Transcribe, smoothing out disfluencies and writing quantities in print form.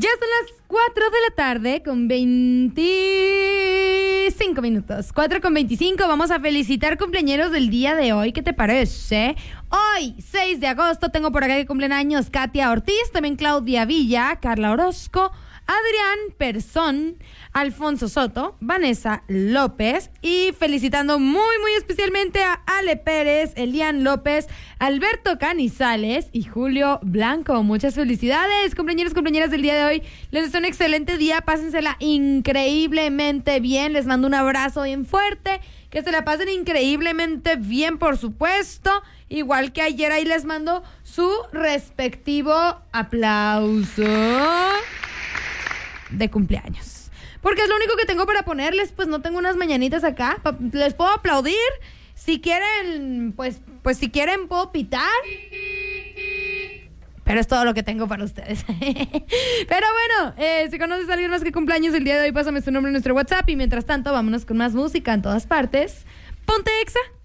Ya son las 4 de la tarde con 25 minutos. 4:25. Vamos a felicitar cumpleañeros del día de hoy. ¿Qué te parece? Hoy, 6 de agosto, tengo por acá que cumplen años Katia Ortiz, también Claudia Villa, Carla Orozco, Adrián Persón, Alfonso Soto, Vanessa López y felicitando muy, muy especialmente a Ale Pérez, Elian López, Alberto Canizales y Julio Blanco. Muchas felicidades, compañeros, compañeras del día de hoy. Les deseo un excelente día, pásensela increíblemente bien. Les mando un abrazo bien fuerte, que se la pasen increíblemente bien, por supuesto. Igual que ayer, ahí les mando su respectivo aplauso de cumpleaños, porque es lo único que tengo para ponerles. Pues no tengo unas mañanitas acá. Les puedo aplaudir si quieren, pues si quieren puedo pitar, pero es todo lo que tengo para ustedes. Pero bueno, si conoces a alguien más que cumpleaños el día de hoy, pásame su nombre en nuestro WhatsApp. Y mientras tanto, vámonos con más música en todas partes. Ponte Exa.